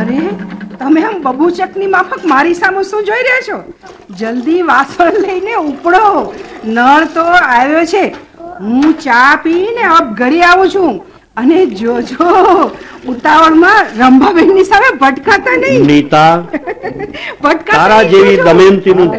અરે તમે આમ બબૂચકની માફક મારી સામે શું જોઈ રહ્યા છો? જલ્દી વાસણ લઈને ઉપડો, નળ તો આવ્યો છે. હું ચા પીને અબ ઘરે આવું છું. અને જોજો ઉતાવળમાં રંભાબેનની સામે ભટકાતા નહીં. નીતા, તારા જેવી દમયંતીનું